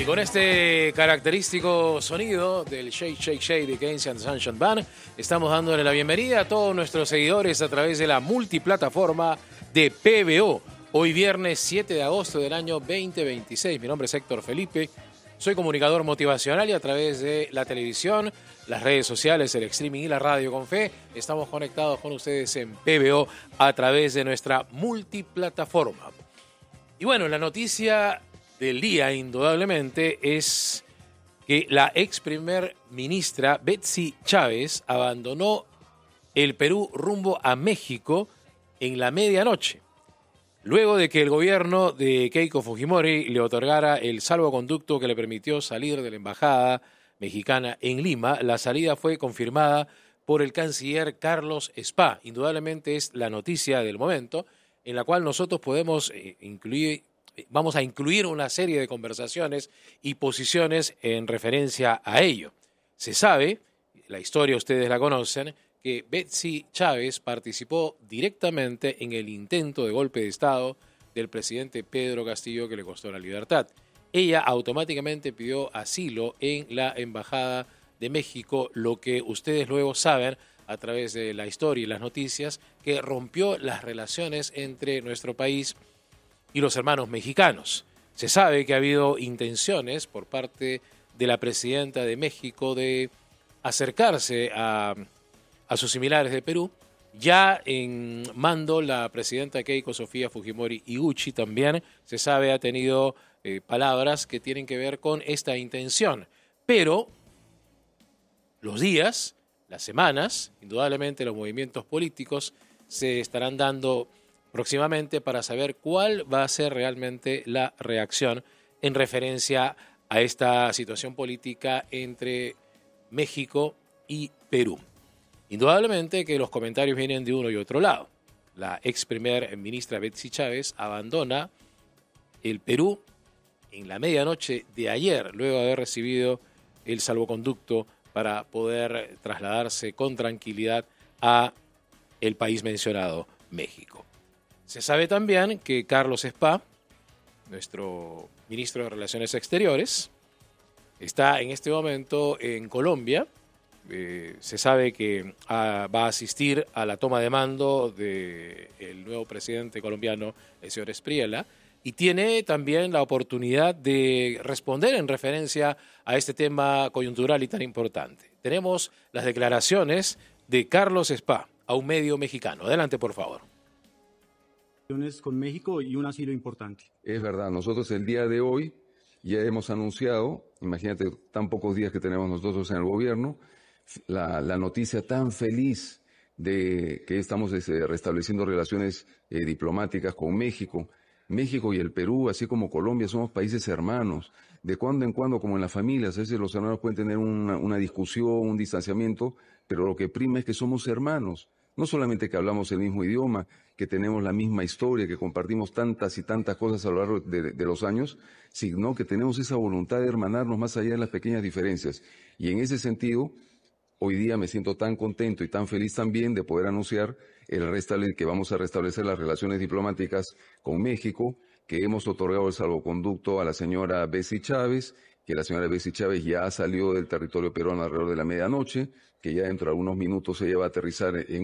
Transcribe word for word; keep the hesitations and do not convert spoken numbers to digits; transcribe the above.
con este característico sonido del Shake, Shake, Shake de Keynes and Sunshine Band, estamos dándole la bienvenida a todos nuestros seguidores a través de la multiplataforma de P B O. Hoy viernes siete de agosto del año veinte veintiséis. Mi nombre es Héctor Felipe. Soy comunicador motivacional y a través de la televisión, las redes sociales, el streaming y la radio con fe, estamos conectados con ustedes en P B O a través de nuestra multiplataforma. Y bueno, la noticia del día, indudablemente, es que la ex primer ministra Betsy Chávez abandonó el Perú rumbo a México en la medianoche, luego de que el gobierno de Keiko Fujimori le otorgara el salvoconducto que le permitió salir de la embajada mexicana en Lima. La salida fue confirmada por el canciller Carlos Spa. Indudablemente es la noticia del momento, en la cual nosotros podemos eh, incluir, vamos a incluir una serie de conversaciones y posiciones en referencia a ello. Se sabe, la historia ustedes la conocen, que Betsy Chávez participó directamente en el intento de golpe de Estado del presidente Pedro Castillo que le costó la libertad. Ella automáticamente pidió asilo en la Embajada de México, lo que ustedes luego saben a través de la historia y las noticias, que rompió las relaciones entre nuestro país y los hermanos mexicanos. Se sabe que ha habido intenciones por parte de la presidenta de México de acercarse a, a sus similares de Perú. Ya en mando la presidenta Keiko Sofía Fujimori Iguchi también, se sabe, ha tenido eh, palabras que tienen que ver con esta intención. Pero los días, las semanas, indudablemente los movimientos políticos se estarán dando próximamente para saber cuál va a ser realmente la reacción en referencia a esta situación política entre México y Perú. Indudablemente que los comentarios vienen de uno y otro lado. La ex primer ministra Betsy Chávez abandona el Perú en la medianoche de ayer, luego de haber recibido el salvoconducto para poder trasladarse con tranquilidad a el país mencionado, México. Se sabe también que Carlos Spa, nuestro ministro de Relaciones Exteriores, está en este momento en Colombia. Eh, se sabe que ah, va a asistir a la toma de mando del nuevo presidente colombiano, el señor Espriella, y tiene también la oportunidad de responder en referencia a este tema coyuntural y tan importante. Tenemos las declaraciones de Carlos Spa a un medio mexicano. Adelante, por favor. Con México y un asilo importante. Es verdad, nosotros el día de hoy ya hemos anunciado, imagínate tan pocos días que tenemos nosotros en el gobierno, la, la noticia tan feliz de que estamos este, restableciendo relaciones eh, diplomáticas con México. México y el Perú, así como Colombia, somos países hermanos. De cuando en cuando, como en las familias, a veces los hermanos pueden tener una, una discusión, un distanciamiento, pero lo que prima es que somos hermanos. No solamente que hablamos el mismo idioma, que tenemos la misma historia, que compartimos tantas y tantas cosas a lo largo de, de los años, sino que tenemos esa voluntad de hermanarnos más allá de las pequeñas diferencias. Y en ese sentido, hoy día me siento tan contento y tan feliz también de poder anunciar el restable, que vamos a restablecer las relaciones diplomáticas con México, que hemos otorgado el salvoconducto a la señora Betsy Chávez, que la señora Betsy Chávez ya salió del territorio peruano alrededor de la medianoche, que ya dentro de algunos minutos ella va a aterrizar en